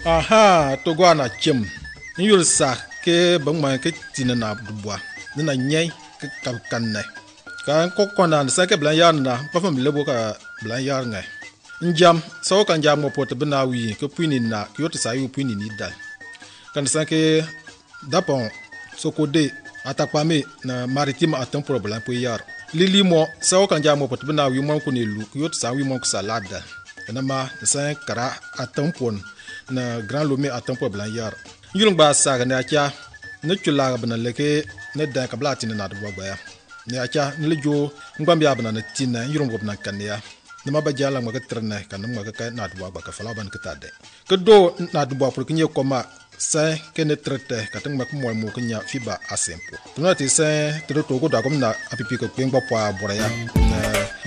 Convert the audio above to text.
aha to go na chem nyul sa ke bang ma ke tin na dubwa na nyai ke kan ne kan ko kona sa ke blan yar na pa fam lebo ka blan yar ngai njam so kan jam mo pot bna wi ke puini na kyoto sa yu puini ni dal kan sa ke dapon so ko de atakpame na maritime atam problem po yar lili mo so kan jam mo pot bna wi mo ko ne lu kyoto sa wi mo ko salada na ma sa kara atam pon na grand lomé atam po blan yar yulung ba sa ga na kya ne chula bna leke ne da ka blati na do gba ya ne acha ne lejo ngbam ya bna na tin yulung go bna kan ya nama ba jala ma ka trne kan ma ka na do gba ka fala ban ka tade ke do na do ba pour kinye koma sa ke ne trete ka tang ma ko mo ko nya fiba asempo tuna ti sa to go da ko na apipi ko pengba po abora ya